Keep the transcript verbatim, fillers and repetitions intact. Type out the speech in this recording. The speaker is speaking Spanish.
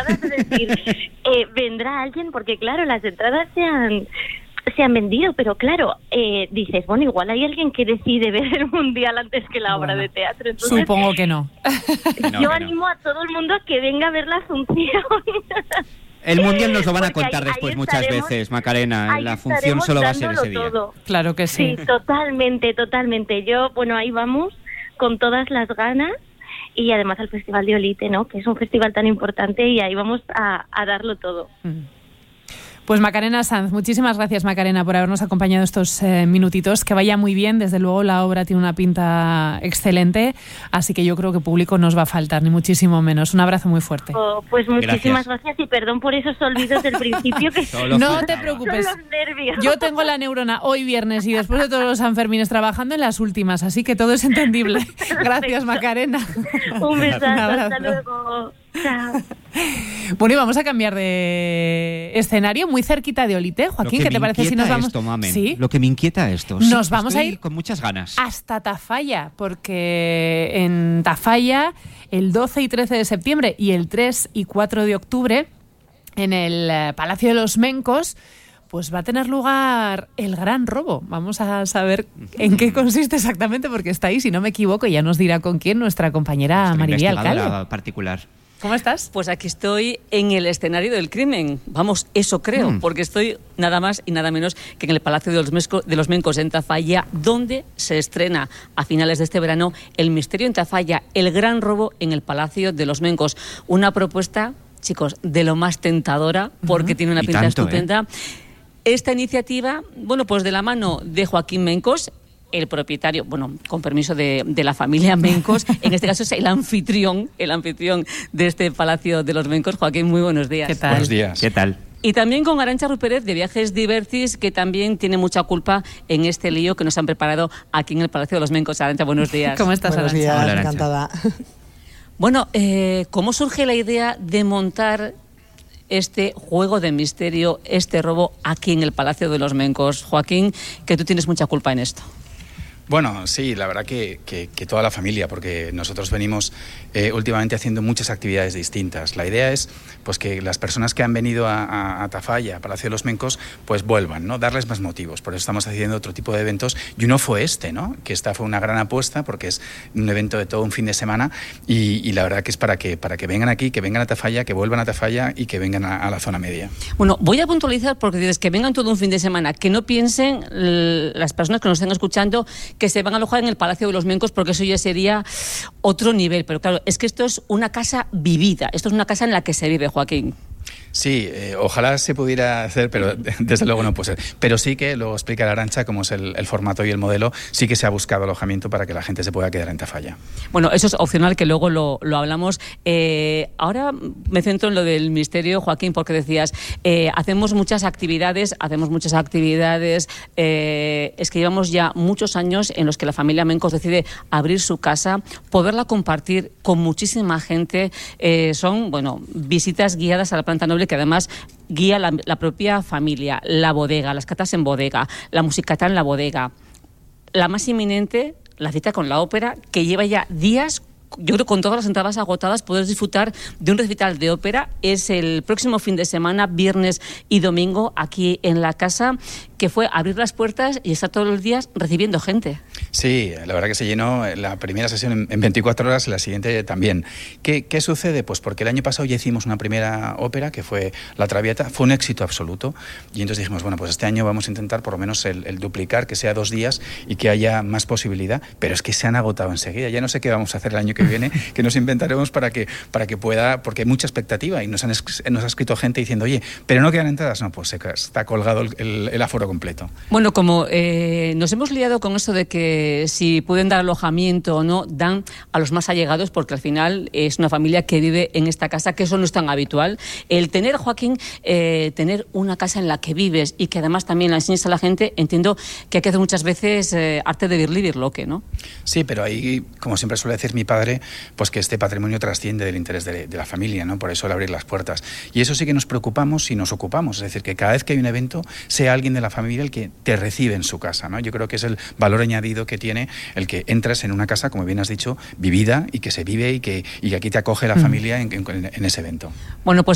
entradas, es decir, eh, vendrá alguien, porque claro, las entradas se han, se han vendido, pero claro, eh, dices, bueno, igual hay alguien que decide ver el Mundial antes que la obra bueno, de teatro. Entonces, supongo que no. no yo que animo no. a todo el mundo a que venga a ver la función. El Mundial nos lo van a contar ahí, después ahí muchas veces, Macarena. La función solo va a ser ese día. Todo. Claro que sí. Sí, totalmente, totalmente. Yo, bueno, ahí vamos con todas las ganas y además al Festival de Olite, ¿no? Que es un festival tan importante y ahí vamos a, a darlo todo. Mm. Pues Macarena Sanz, muchísimas gracias Macarena por habernos acompañado estos eh, minutitos, que vaya muy bien, desde luego la obra tiene una pinta excelente, así que yo creo que público nos va a faltar, ni muchísimo menos. Un abrazo muy fuerte. Oh, pues muchísimas gracias. gracias y perdón por esos olvidos del principio. Que no te preocupes, son los nervios. Yo tengo la neurona hoy viernes y después de todos los Sanfermines trabajando en las últimas, así que todo es entendible. Gracias Macarena. Un besazo, hasta luego. Chao. Bueno, y vamos a cambiar de escenario muy cerquita de Olite. Joaquín, ¿qué te parece si nos vamos? Esto, mamen, ¿Sí? Lo que me inquieta esto. Nos sí, vamos a ir con muchas ganas. Hasta Tafalla, porque en Tafalla el doce y trece de septiembre y el tres y cuatro de octubre en el Palacio de los Mencos pues va a tener lugar el gran robo. Vamos a saber en qué consiste exactamente, porque está ahí, si no me equivoco, y ya nos dirá con quién nuestra compañera Marilia Alcalde. Particular. ¿Cómo estás? Pues aquí estoy en el escenario del crimen. Vamos, eso creo, mm. porque estoy nada más y nada menos que en el Palacio de los, Mesco, de los Mencos en Tafalla, donde se estrena a finales de este verano El misterio en Tafalla, el gran robo en el Palacio de los Mencos. Una propuesta, chicos, de lo más tentadora, porque uh-huh. tiene una y pinta tanto, estupenda. ¿eh? Esta iniciativa, bueno, pues de la mano de Joaquín Mencos, el propietario, bueno, con permiso de, de la familia Mencos, en este caso es el anfitrión, el anfitrión de este Palacio de los Mencos. Joaquín, muy buenos días. ¿Qué tal? Buenos días. ¿Qué tal? Y también con Arantxa Rupérez de Viajes Divertis, que también tiene mucha culpa en este lío que nos han preparado aquí en el Palacio de los Mencos. Arantxa, buenos días. ¿Cómo estás, buenos Arantxa? Días, Hola, Arantxa. encantada. Bueno, eh, ¿cómo surge la idea de montar este juego de misterio, este robo aquí en el Palacio de los Mencos? Joaquín, que tú tienes mucha culpa en esto. Bueno, sí, la verdad que, que, que toda la familia, porque nosotros venimos eh, últimamente haciendo muchas actividades distintas. La idea es pues que las personas que han venido a, a, a Tafalla, a Palacio de los Mencos, pues vuelvan, ¿no? Darles más motivos. Por eso estamos haciendo otro tipo de eventos. Y uno fue este, ¿no? Que esta fue una gran apuesta, porque es un evento de todo un fin de semana y, y la verdad que es para que, para que vengan aquí, que vengan a Tafalla, que vuelvan a Tafalla y que vengan a, a la zona media. Bueno, voy a puntualizar porque dices que vengan todo un fin de semana, que no piensen l- las personas que nos estén escuchando que se van a alojar en el Palacio de los Mencos, porque eso ya sería otro nivel. Pero claro, es que esto es una casa vivida, esto es una casa en la que se vive, Joaquín. Sí, eh, ojalá se pudiera hacer, pero desde luego no puede ser. Pero sí que, luego explica la Arantxa cómo es el, el formato y el modelo, sí que se ha buscado alojamiento para que la gente se pueda quedar en Tafalla. Bueno, eso es opcional, que luego lo, lo hablamos. Eh, ahora me centro en lo del misterio, Joaquín, porque decías, eh, hacemos muchas actividades, hacemos muchas actividades, eh, es que llevamos ya muchos años en los que la familia Mencos decide abrir su casa, poderla compartir con muchísima gente. Eh, son, bueno, visitas guiadas a la planta noble, que además guía la, la propia familia, la bodega, las catas en bodega, la musicata en la bodega. La más inminente, la cita con la ópera, que lleva ya días. Yo creo que con todas las entradas agotadas poder disfrutar de un recital de ópera. Es el próximo fin de semana, viernes y domingo, aquí en la casa, que fue abrir las puertas y estar todos los días recibiendo gente. Sí, la verdad que se llenó la primera sesión en veinticuatro horas y la siguiente también. ¿Qué, qué sucede? Pues porque el año pasado ya hicimos una primera ópera, que fue La Traviata, fue un éxito absoluto, y entonces dijimos, bueno, pues este año vamos a intentar por lo menos el, el duplicar, que sea dos días y que haya más posibilidad, pero es que se han agotado enseguida. Ya no sé qué vamos a hacer el año que viene, que nos inventaremos para que, para que pueda, porque hay mucha expectativa y nos, han, nos ha escrito gente diciendo, oye, pero no quedan entradas. No, pues está colgado el, el, el aforo completo. Bueno, como eh, nos hemos liado con esto de que si pueden dar alojamiento o no, dan a los más allegados, porque al final es una familia que vive en esta casa, que eso no es tan habitual. El tener, Joaquín, eh, tener una casa en la que vives y que además también la enseñes a la gente, entiendo que hay que hacer muchas veces eh, arte de vivir lo que, ¿no? Sí, pero ahí, como siempre suele decir mi padre, pues que este patrimonio trasciende del interés de, de la familia, ¿no? Por eso el abrir las puertas. Y eso sí que nos preocupamos y nos ocupamos, es decir, que cada vez que hay un evento sea alguien de la familia el que te recibe en su casa, ¿no? Yo creo que es el valor añadido que tiene el que entras en una casa, como bien has dicho, vivida y que se vive y que, y que aquí te acoge la familia en, en, en ese evento. Bueno, pues